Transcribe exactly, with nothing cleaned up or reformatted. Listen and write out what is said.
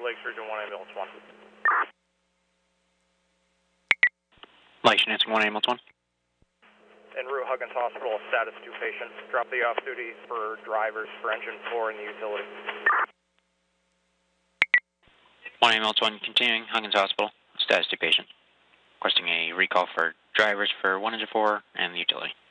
Lake Surgeon one Ambulance one. Lake Shenandoah one Ambulance one. En route Huggins Hospital, status two patients. Drop the off duty for drivers for engine four in the utility. one Ambulance one continuing, Huggins Hospital, status two patient. Requesting a recall for drivers for one engine four and the utility.